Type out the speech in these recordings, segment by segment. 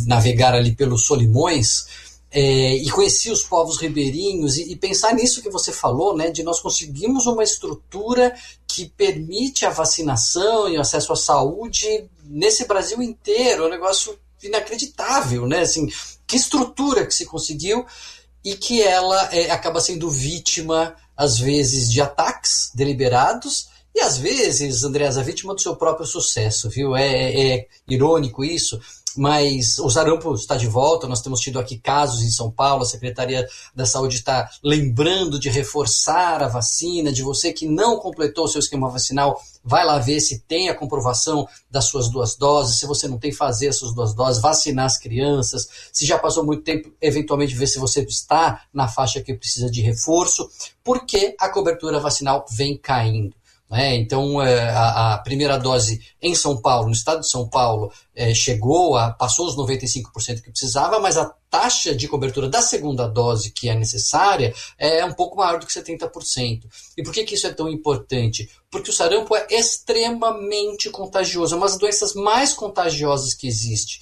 navegar ali pelos Solimões, e conhecer os povos ribeirinhos, e pensar nisso que você falou, né, de nós conseguirmos uma estrutura que permite a vacinação e o acesso à saúde nesse Brasil inteiro. É um negócio inacreditável, né? Assim, que estrutura que se conseguiu, e que ela acaba sendo vítima, às vezes, de ataques deliberados, e às vezes, Andreasa, vítima do seu próprio sucesso, viu? É irônico isso, mas o sarampo está de volta. Nós temos tido aqui casos em São Paulo, a Secretaria da Saúde está lembrando de reforçar a vacina, de você que não completou o seu esquema vacinal, vai lá ver se tem a comprovação das suas 2 doses, se você não tem, fazer as suas 2 doses, vacinar as crianças, se já passou muito tempo, eventualmente ver se você está na faixa que precisa de reforço, porque a cobertura vacinal vem caindo. Então, a primeira dose em São Paulo, no estado de São Paulo, passou os 95% que precisava, mas a taxa de cobertura da segunda dose que é necessária é um pouco maior do que 70%. E por que isso é tão importante? Porque o sarampo é extremamente contagioso, é uma das doenças mais contagiosas que existe.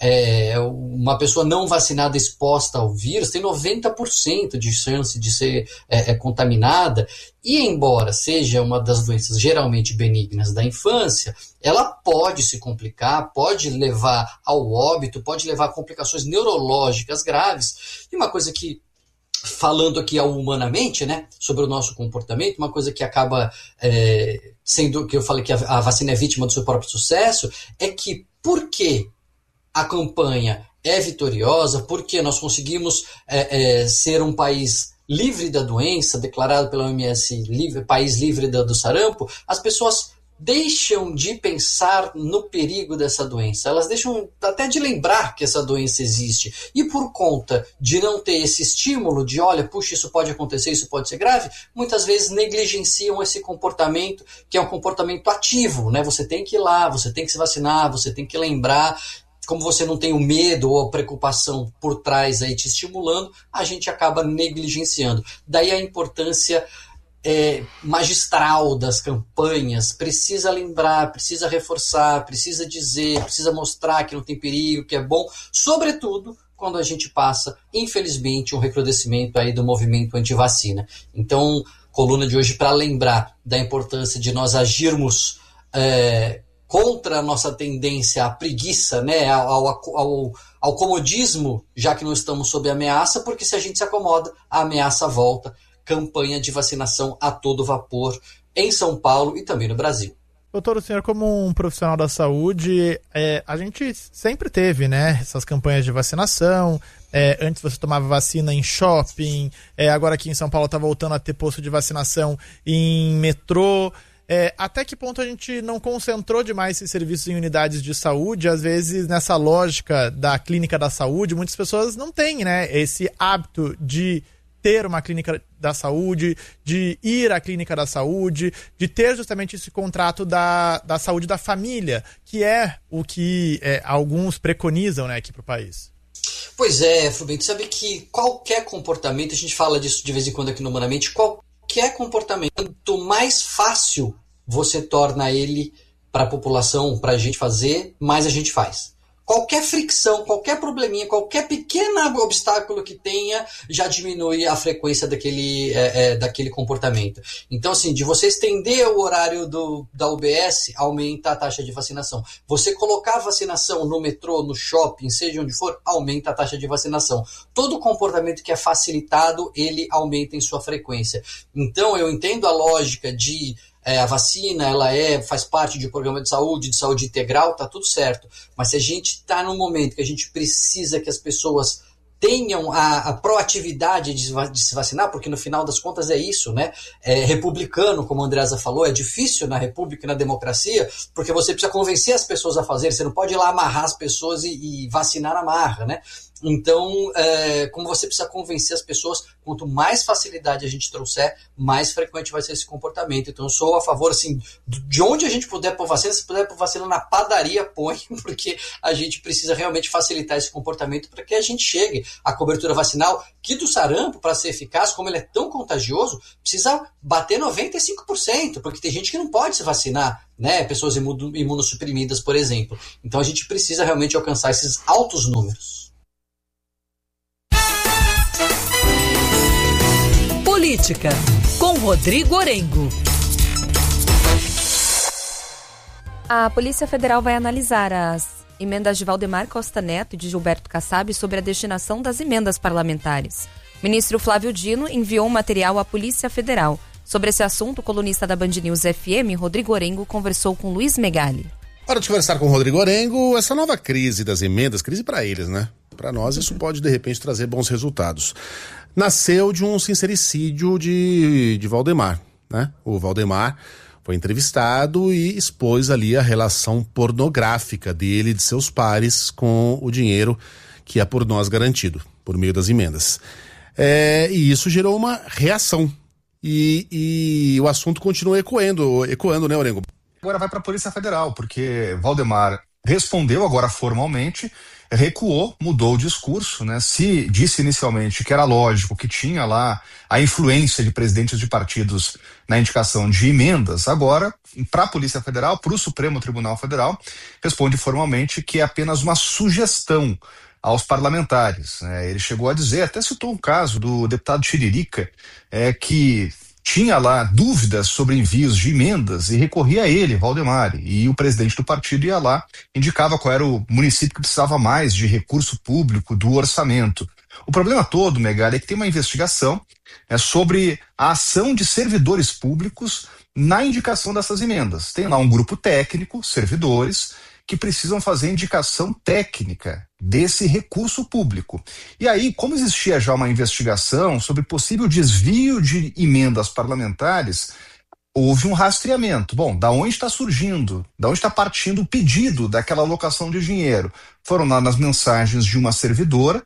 Uma pessoa não vacinada exposta ao vírus tem 90% de chance de ser contaminada, e embora seja uma das doenças geralmente benignas da infância, ela pode se complicar, pode levar ao óbito, pode levar a complicações neurológicas graves. E uma coisa que, falando aqui humanamente, né, sobre o nosso comportamento, uma coisa que acaba sendo, que eu falei que a vacina é vítima do seu próprio sucesso, é que porque a campanha é vitoriosa, porque nós conseguimos ser um país livre da doença, declarado pela OMS país livre do sarampo, as pessoas deixam de pensar no perigo dessa doença, elas deixam até de lembrar que essa doença existe, e por conta de não ter esse estímulo de, olha, puxa, isso pode acontecer, isso pode ser grave, muitas vezes negligenciam esse comportamento, que é um comportamento ativo, né? Você tem que ir lá, você tem que se vacinar, você tem que lembrar. Como você não tem o medo ou a preocupação por trás aí te estimulando, a gente acaba negligenciando. Daí a importância magistral das campanhas. Precisa lembrar, precisa reforçar, precisa dizer, precisa mostrar que não tem perigo, que é bom, sobretudo quando a gente passa, infelizmente, um recrudescimento aí do movimento antivacina. Então, coluna de hoje para lembrar da importância de nós agirmos contra a nossa tendência à preguiça, né, ao comodismo, já que não estamos sob ameaça, porque se a gente se acomoda, a ameaça volta. Campanha de vacinação a todo vapor em São Paulo e também no Brasil. Doutor, o senhor, como um profissional da saúde, a gente sempre teve, né, essas campanhas de vacinação. Antes você tomava vacina em shopping, agora aqui em São Paulo está voltando a ter posto de vacinação em metrô. Até que ponto a gente não concentrou demais esses serviços em unidades de saúde? Às vezes, nessa lógica da clínica da saúde, muitas pessoas não têm, né, esse hábito de ter uma clínica da saúde, de ir à clínica da saúde, de ter justamente esse contrato da saúde da família, que é o que alguns preconizam, né, aqui para o país. Pois é, Fubem, sabe que qualquer comportamento, a gente fala disso de vez em quando aqui no Humanamente, qualquer comportamento mais fácil você torna ele para a população, para a gente fazer, mais a gente faz. Qualquer fricção, qualquer probleminha, qualquer pequeno obstáculo que tenha, já diminui a frequência daquele comportamento. Então, assim, de você estender o horário da UBS, aumenta a taxa de vacinação. Você colocar a vacinação no metrô, no shopping, seja onde for, aumenta a taxa de vacinação. Todo comportamento que é facilitado, ele aumenta em sua frequência. Então, eu entendo a lógica de a vacina, ela faz parte de um programa de saúde integral, tá tudo certo. Mas se a gente está num momento que a gente precisa que as pessoas tenham a proatividade de se vacinar, porque no final das contas é isso, né? Republicano, como a Andreasa falou, é difícil na república e na democracia, porque você precisa convencer as pessoas a fazer, você não pode ir lá amarrar as pessoas e vacinar na marra, né? Então, como você precisa convencer as pessoas, quanto mais facilidade a gente trouxer, mais frequente vai ser esse comportamento. Então eu sou a favor, assim, de onde a gente puder pôr vacina, se puder pôr vacina na padaria, põe, porque a gente precisa realmente facilitar esse comportamento para que a gente chegue à cobertura vacinal, que do sarampo, para ser eficaz, como ele é tão contagioso, precisa bater 95%, porque tem gente que não pode se vacinar, né? Pessoas imunossuprimidas, por exemplo. Então a gente precisa realmente alcançar esses altos números. Política, com Rodrigo Orengo. A Polícia Federal vai analisar as emendas de Valdemar Costa Neto e de Gilberto Kassab sobre a destinação das emendas parlamentares. O ministro Flávio Dino enviou um material à Polícia Federal. Sobre esse assunto, o colunista da Band News FM, Rodrigo Orengo, conversou com Luiz Megali. Hora de conversar com o Rodrigo Orengo. Essa nova crise das emendas, crise para eles, né? Para nós isso pode, de repente, trazer bons resultados. Nasceu de um sincericídio de Valdemar, né? O Valdemar foi entrevistado e expôs ali a relação pornográfica dele e de seus pares com o dinheiro que é por nós garantido, por meio das emendas. E isso gerou uma reação. E o assunto continua ecoando, né, Orengo? Agora vai para a Polícia Federal, porque Valdemar respondeu agora formalmente, recuou, mudou o discurso, né? Se disse inicialmente que era lógico que tinha lá a influência de presidentes de partidos na indicação de emendas, agora, para a Polícia Federal, para o Supremo Tribunal Federal, responde formalmente que é apenas uma sugestão aos parlamentares. Ele chegou a dizer, até citou um caso do deputado Tiririca, que tinha lá dúvidas sobre envios de emendas e recorria a ele, Valdemar, e o presidente do partido ia lá, indicava qual era o município que precisava mais de recurso público do orçamento. O problema todo, Megali, é que tem uma investigação sobre a ação de servidores públicos na indicação dessas emendas. Tem lá um grupo técnico, servidores, que precisam fazer indicação técnica desse recurso público. E aí, como existia já uma investigação sobre possível desvio de emendas parlamentares, houve um rastreamento. Bom, da onde está surgindo, da onde está partindo o pedido daquela alocação de dinheiro? Foram lá nas mensagens de uma servidora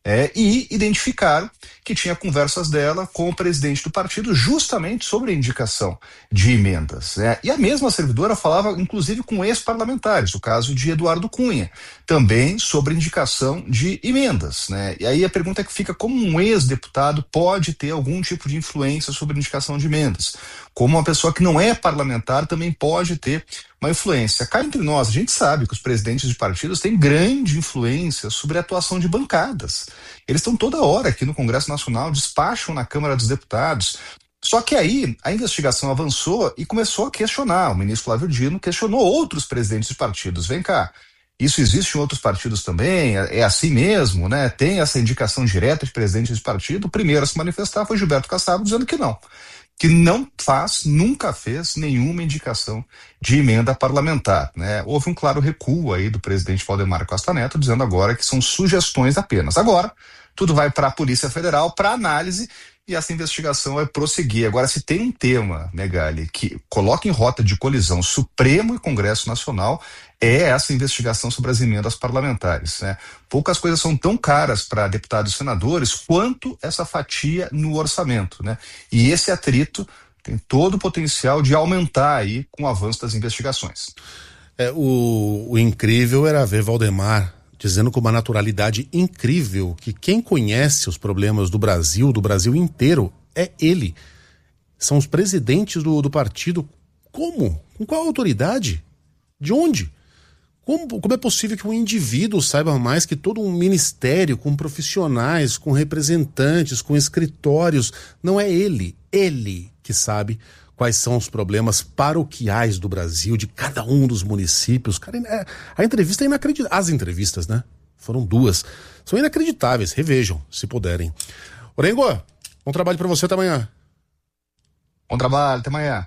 e identificaram que tinha conversas dela com o presidente do partido justamente sobre a indicação de emendas. E a mesma servidora falava, inclusive, com ex-parlamentares, o caso de Eduardo Cunha, também sobre indicação de emendas. E aí a pergunta é que fica, como um ex-deputado pode ter algum tipo de influência sobre a indicação de emendas? Como uma pessoa que não é parlamentar também pode ter uma influência. Cá entre nós, a gente sabe que os presidentes de partidos têm grande influência sobre a atuação de bancadas. Eles estão toda hora aqui no Congresso Nacional, despacham na Câmara dos Deputados. Só que aí a investigação avançou e começou a questionar. O ministro Flávio Dino questionou outros presidentes de partidos. Vem cá, isso existe em outros partidos também? É assim mesmo, né? Tem essa indicação direta de presidentes de partido? O primeiro a se manifestar foi Gilberto Kassab, dizendo que não. Que não faz, nunca fez nenhuma indicação de emenda parlamentar. Houve um claro recuo aí do presidente Valdemar Costa Neto, dizendo agora que são sugestões apenas. Agora, tudo vai para a Polícia Federal para análise e essa investigação vai prosseguir. Agora, se tem um tema, Megali, que coloca em rota de colisão Supremo e Congresso Nacional, é essa investigação sobre as emendas parlamentares. Poucas coisas são tão caras para deputados e senadores quanto essa fatia no orçamento. E esse atrito tem todo o potencial de aumentar aí com o avanço das investigações. O incrível era ver Valdemar dizendo com uma naturalidade incrível que quem conhece os problemas do Brasil inteiro, é ele. São os presidentes do partido. Como? Com qual autoridade? De onde? Como é possível que um indivíduo saiba mais que todo um ministério com profissionais, com representantes, com escritórios? Não é ele que sabe quais são os problemas paroquiais do Brasil, de cada um dos municípios. Cara, a entrevista é inacreditável. As entrevistas, né? Foram 2. São inacreditáveis. Revejam, se puderem. Orengo, bom trabalho pra você, até amanhã. Bom trabalho, até amanhã.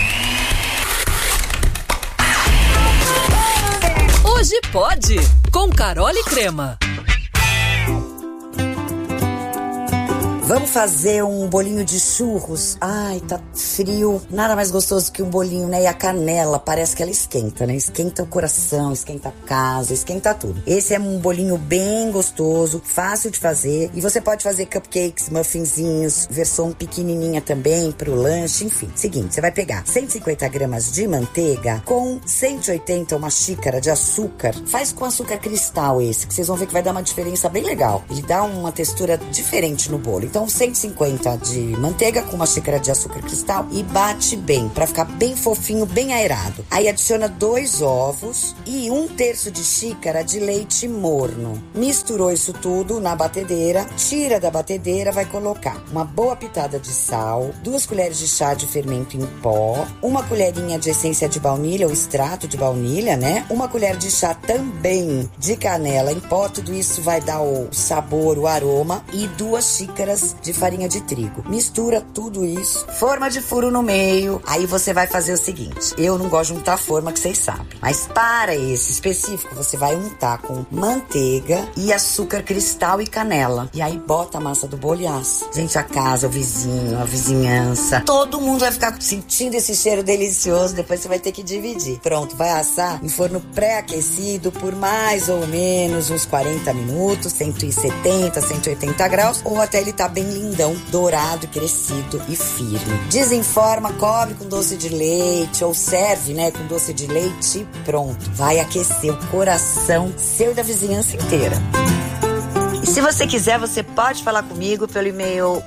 Hoje pode, com Carole Crema. Vamos fazer um bolinho de churros. Ai, tá frio. Nada mais gostoso que um bolinho, né? E a canela, parece que ela esquenta, né? Esquenta o coração, esquenta a casa, esquenta tudo. Esse é um bolinho bem gostoso, fácil de fazer. E você pode fazer cupcakes, muffinzinhos, versão pequenininha também pro lanche, enfim. Seguinte, você vai pegar 150 gramas de manteiga com 180, uma xícara de açúcar. Faz com açúcar cristal esse, que vocês vão ver que vai dar uma diferença bem legal. Ele dá uma textura diferente no bolo. Então, 150 de manteiga com uma xícara de açúcar cristal e bate bem, pra ficar bem fofinho, bem aerado. Aí adiciona 2 ovos e 1/3 de xícara de leite morno. Misturou isso tudo na batedeira, tira da batedeira, vai colocar uma boa pitada de sal, 2 colheres de chá de fermento em pó, 1 colherinha de essência de baunilha ou extrato de baunilha, né? 1 colher de chá também de canela em pó. Tudo isso vai dar o sabor, o aroma, e 2 xícaras de farinha de trigo. Mistura tudo isso, forma de furo no meio. Aí você vai fazer o seguinte: eu não gosto de untar forma, que vocês sabem, mas para esse específico você vai untar com manteiga e açúcar cristal e canela. E aí bota a massa do bolo e assa. Gente, a casa, o vizinho, a vizinhança, todo mundo vai ficar sentindo esse cheiro delicioso. Depois você vai ter que dividir. Pronto, vai assar em forno pré-aquecido por mais ou menos uns 40 minutos, 170, 180 graus, ou até ele tá bem lindão, dourado, crescido e firme. Desenforma, cobre com doce de leite, ou serve, né, com doce de leite e pronto. Vai aquecer o coração seu e da vizinhança inteira. E se você quiser, você pode falar comigo pelo e-mail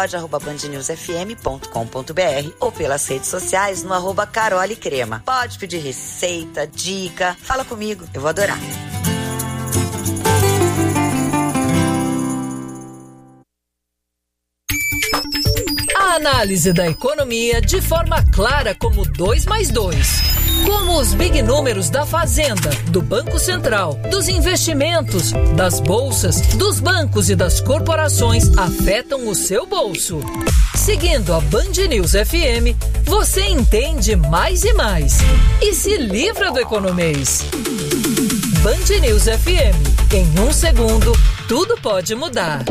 hojepode@bandnewsfm.com.br ou pelas redes sociais no @carolecrema. Pode pedir receita, dica, fala comigo, eu vou adorar. A análise da economia de forma clara como 2 mais 2. Como os big números da Fazenda, do Banco Central, dos investimentos, das bolsas, dos bancos e das corporações afetam o seu bolso. Seguindo a Band News FM, você entende mais e mais e se livra do economês. Band News FM. Em 1 segundo, tudo pode mudar.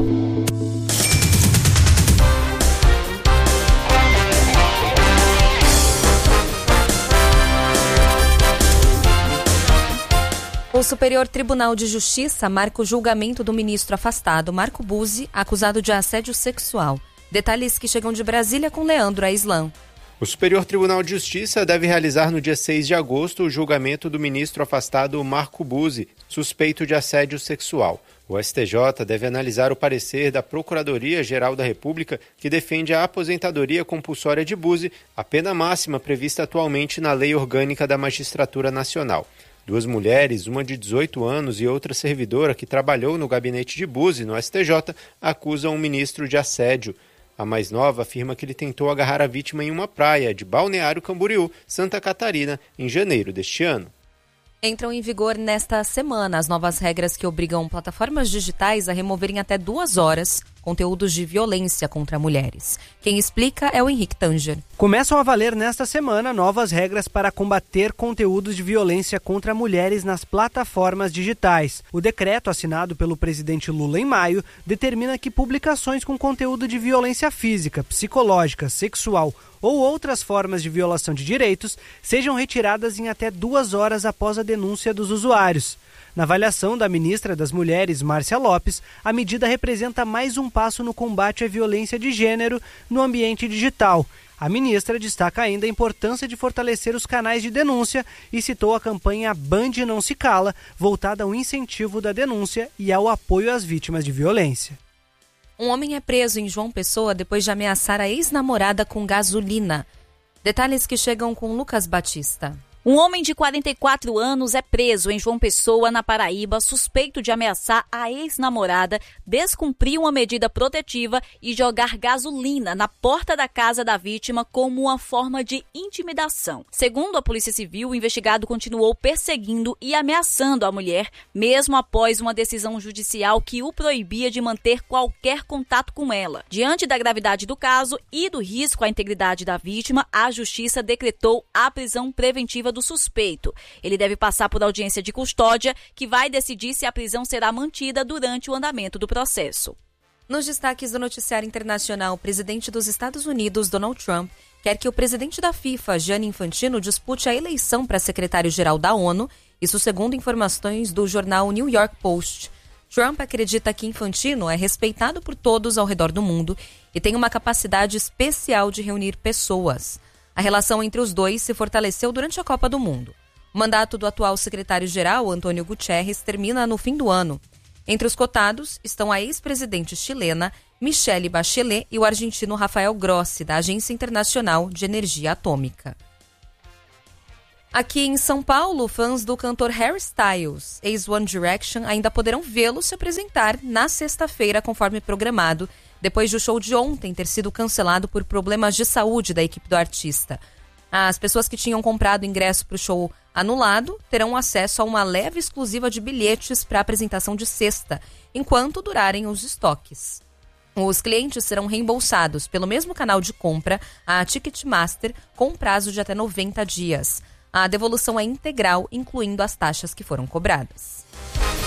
O Superior Tribunal de Justiça marca o julgamento do ministro afastado Marco Buzzi, acusado de assédio sexual. Detalhes que chegam de Brasília com Leandro Aislan. O Superior Tribunal de Justiça deve realizar no dia 6 de agosto o julgamento do ministro afastado Marco Buzzi, suspeito de assédio sexual. O STJ deve analisar o parecer da Procuradoria-Geral da República, que defende a aposentadoria compulsória de Buzzi, a pena máxima prevista atualmente na Lei Orgânica da Magistratura Nacional. 2 mulheres, uma de 18 anos e outra servidora que trabalhou no gabinete de Buzzi, no STJ, acusam o ministro de assédio. A mais nova afirma que ele tentou agarrar a vítima em uma praia de Balneário Camboriú, Santa Catarina, em janeiro deste ano. Entram em vigor nesta semana as novas regras que obrigam plataformas digitais a removerem até 2 horas conteúdos de violência contra mulheres. Quem explica é o Henrique Tanger. Começam a valer nesta semana novas regras para combater conteúdos de violência contra mulheres nas plataformas digitais. O decreto assinado pelo presidente Lula em maio determina que publicações com conteúdo de violência física, psicológica, sexual ou outras formas de violação de direitos sejam retiradas em até 2 horas após a denúncia dos usuários. Na avaliação da ministra das Mulheres, Márcia Lopes, a medida representa mais um passo no combate à violência de gênero no ambiente digital. A ministra destaca ainda a importância de fortalecer os canais de denúncia e citou a campanha Band Não Se Cala, voltada ao incentivo da denúncia e ao apoio às vítimas de violência. Um homem é preso em João Pessoa depois de ameaçar a ex-namorada com gasolina. Detalhes que chegam com Lucas Batista. Um homem de 44 anos é preso em João Pessoa, na Paraíba, suspeito de ameaçar a ex-namorada, descumprir uma medida protetiva e jogar gasolina na porta da casa da vítima como uma forma de intimidação. Segundo a Polícia Civil, o investigado continuou perseguindo e ameaçando a mulher, mesmo após uma decisão judicial que o proibia de manter qualquer contato com ela. Diante da gravidade do caso e do risco à integridade da vítima, a Justiça decretou a prisão preventiva do suspeito. Ele deve passar por audiência de custódia, que vai decidir se a prisão será mantida durante o andamento do processo. Nos destaques do noticiário internacional, o presidente dos Estados Unidos, Donald Trump, quer que o presidente da FIFA, Gianni Infantino, dispute a eleição para secretário-geral da ONU, isso segundo informações do jornal New York Post. Trump acredita que Infantino é respeitado por todos ao redor do mundo e tem uma capacidade especial de reunir pessoas. A relação entre os dois se fortaleceu durante a Copa do Mundo. O mandato do atual secretário-geral, Antônio Guterres, termina no fim do ano. Entre os cotados estão a ex-presidente chilena Michelle Bachelet e o argentino Rafael Grossi, da Agência Internacional de Energia Atômica. Aqui em São Paulo, fãs do cantor Harry Styles, ex-One Direction, ainda poderão vê-lo se apresentar na sexta-feira, conforme programado, depois do show de ontem ter sido cancelado por problemas de saúde da equipe do artista. As pessoas que tinham comprado ingresso para o show anulado terão acesso a uma leva exclusiva de bilhetes para a apresentação de sexta, enquanto durarem os estoques. Os clientes serão reembolsados pelo mesmo canal de compra, a Ticketmaster, com prazo de até 90 dias. A devolução é integral, incluindo as taxas que foram cobradas.